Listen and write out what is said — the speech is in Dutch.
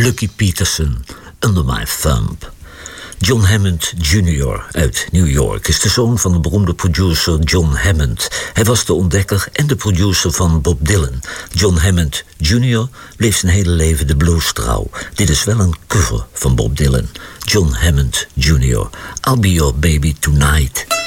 Lucky Peterson, Under My Thumb. John Hammond Jr. uit New York is de zoon van de beroemde producer John Hammond. Hij was de ontdekker en de producer van Bob Dylan. John Hammond Jr. bleef zijn hele leven de blues trouw. Dit is wel een cover van Bob Dylan. John Hammond Jr. I'll Be Your Baby Tonight.